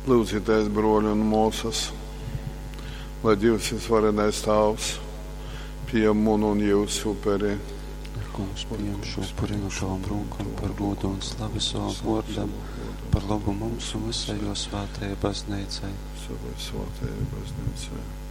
Lūdzītais broļi un mūsas, lai Dievs visvarenais Tēvs pieņem munu un jūsu upuri. Kungs pieņem šo upuri no tavam rūkam par godu un slavu savam vārdam, par labu mums un visai jo svētajai baznīcai. Savai svētajai baznīcai.